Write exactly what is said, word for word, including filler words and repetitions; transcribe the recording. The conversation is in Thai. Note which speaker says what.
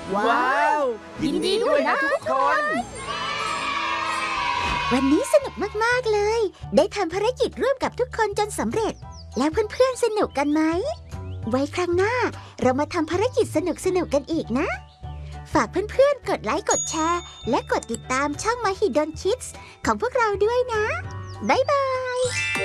Speaker 1: ว้าวยินดีด้วยนะทุกคน
Speaker 2: วันนี้สนุกมากๆเลย ได้ทำภารกิจร่วมกับทุกคนจนสำเร็จ แล้วเพื่อนๆสนุกกันไหม ไว้ครั้งหน้าเรามาทำภารกิจสนุกๆกันอีกนะ ฝากเพื่อนๆกดไลค์กดแชร์และกดติดตามช่อง Mahidol Kids ของพวกเราด้วยนะ บ๊ายบาย